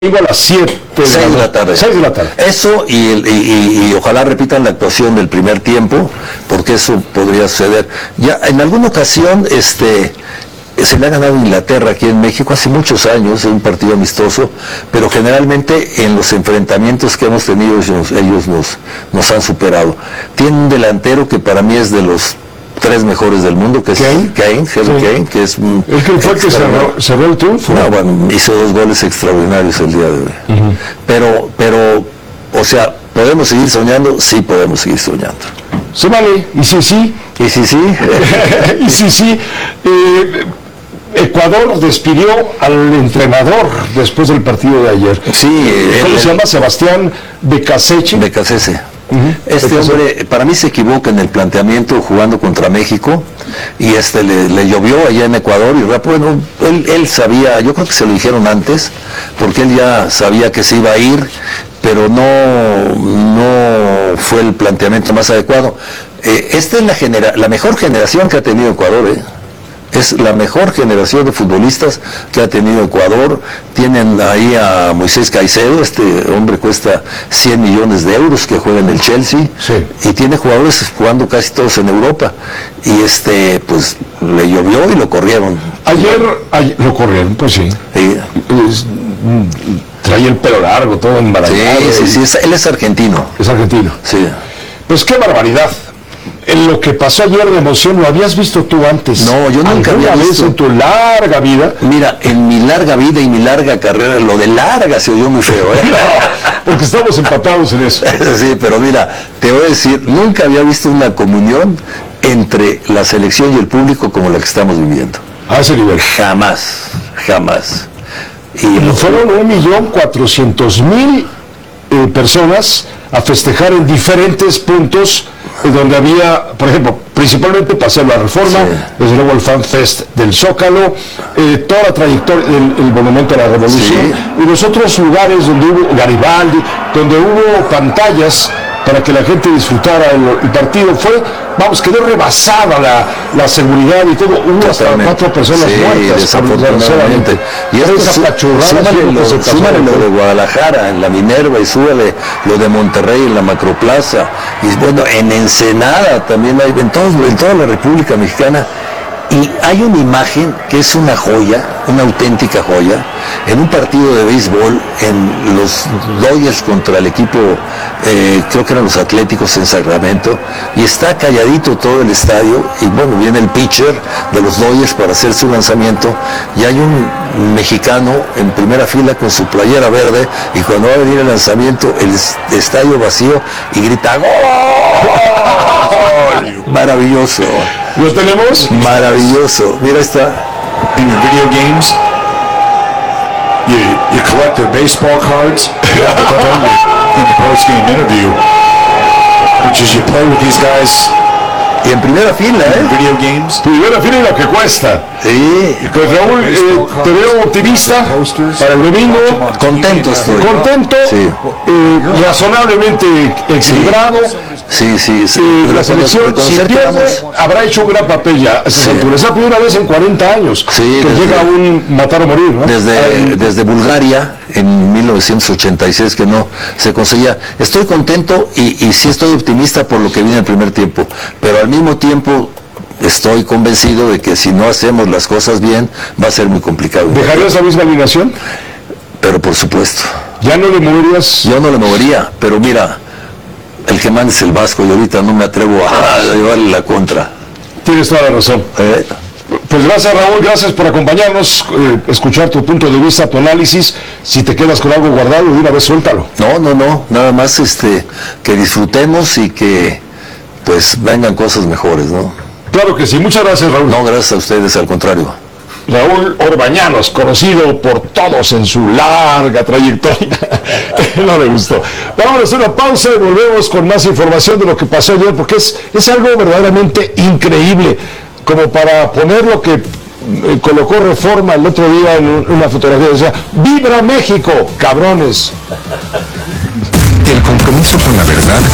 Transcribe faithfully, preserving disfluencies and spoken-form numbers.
a las siete seis de la tarde. seis de la tarde. Eso y, el, y, y, y ojalá repitan la actuación del primer tiempo, porque eso podría suceder. Ya en alguna ocasión este se le ha ganado Inglaterra aquí en México hace muchos años, en un partido amistoso, pero generalmente en los enfrentamientos que hemos tenido ellos, ellos nos, nos han superado. Tiene un delantero que para mí es de los tres mejores del mundo, que es Kane, Kane, Harry sí. Kane, que es un... ¿El que fue el que cerró, cerró el triunfo? No, bueno, hizo dos goles extraordinarios el día de hoy. Uh-huh. Pero, pero, o sea, ¿podemos seguir soñando? Sí, podemos seguir soñando. Sí, vale, y sí, sí. Y sí, sí. y sí, sí. Eh, Ecuador despidió al entrenador después del partido de ayer. Sí. ¿Cómo el, se llama? Sebastián Becasese. Becasese. Uh-huh. Este hombre, para mí se equivoca en el planteamiento jugando contra México, y este le, le llovió allá en Ecuador, y bueno, él, él sabía, yo creo que se lo dijeron antes, porque él ya sabía que se iba a ir, pero no, no fue el planteamiento más adecuado. Eh, esta es la, genera, la mejor generación que ha tenido Ecuador, ¿eh? Es la mejor generación de futbolistas que ha tenido Ecuador. Tienen ahí a Moisés Caicedo, este hombre cuesta cien millones de euros, que juega en el Chelsea, sí. Y tiene jugadores jugando casi todos en Europa, y este pues le llovió y lo corrieron. Ayer, ayer lo corrieron, pues sí, sí. Pues, trae el pelo largo, todo embarazado. Sí, sí, sí, es, él es argentino. Es argentino. Sí. Pues qué barbaridad. En lo que pasó ayer de emoción, ¿lo habías visto tú antes? No, yo nunca había visto. Vez en tu larga vida? Mira, en mi larga vida y mi larga carrera, lo de larga se oyó muy feo, ¿eh? No, porque estamos empatados en eso. Sí, pero mira, te voy a decir, nunca había visto una comunión entre la selección y el público como la que estamos viviendo. A ese nivel. Jamás, jamás. Y lo... fueron un millón cuatrocientos mil eh, personas a festejar en diferentes puntos, donde había, por ejemplo, principalmente Paseo de la Reforma, sí. Desde luego el Fan Fest del Zócalo, eh, toda la trayectoria del el Monumento a la Revolución, sí. Y los otros lugares donde hubo Garibaldi, donde hubo pantallas para que la gente disfrutara el, el partido. Fue, vamos, quedó rebasada la, la seguridad y todo. Hubo hasta cuatro personas sí, muertas. Desafortunadamente. Y esto súmale lo de Guadalajara en la Minerva, y súbale lo de Monterrey en la Macroplaza, y bueno, en Ensenada también hay, en, todos, en toda la República Mexicana. Y hay una imagen que es una joya, una auténtica joya, en un partido de béisbol, en los Dodgers contra el equipo, eh, creo que eran los Atléticos en Sacramento, y está calladito todo el estadio, y bueno, viene el pitcher de los Dodgers para hacer su lanzamiento, y hay un mexicano en primera fila con su playera verde, y cuando va a venir el lanzamiento, el estadio vacío, y grita ¡gol! Maravilloso. ¿Lo tenemos? Maravilloso. Mira esta. In your video games, you, you collect their baseball cards, you have to tell you in the post-game interview, which is you play with these guys. Y en primera fila, ¿eh? Video games. Primera fila y lo que cuesta. Sí. Pues Raúl, eh, te veo optimista para el domingo. Contento estoy. Contento. Sí. Eh, razonablemente equilibrado. Sí, sí, sí. Eh, la selección, si pierde, habrá hecho un gran papel ya. Sí. Es la primera vez en cuarenta años sí, que desde, llega un matar o morir, ¿no? Desde, Ay, desde Bulgaria, en mil novecientos ochenta y seis, que no se conseguía. Estoy contento y, y sí estoy optimista por lo que viene el primer tiempo, pero al mismo tiempo estoy convencido de que si no hacemos las cosas bien, va a ser muy complicado. ¿Dejarías la misma alineación? Pero por supuesto. ¿Ya no le moverías? Yo no le movería, pero mira, el que manda es el Vasco, y ahorita no me atrevo a llevarle la contra. Tienes toda la razón. Eh, Pues gracias, Raúl, gracias por acompañarnos, eh, escuchar tu punto de vista, tu análisis. Si te quedas con algo guardado, de una vez suéltalo. No, no, no, nada más este que disfrutemos y que pues vengan cosas mejores, ¿no? Claro que sí, muchas gracias, Raúl. No, gracias a ustedes, al contrario. Raúl Orbañanos, conocido por todos en su larga trayectoria. No le gustó. Vamos a hacer una pausa y volvemos con más información de lo que pasó ayer, porque es, es algo verdaderamente increíble, como para poner lo que eh, colocó Reforma el otro día en una fotografía. O sea, ¡Vibra México, cabrones! El compromiso con la verdad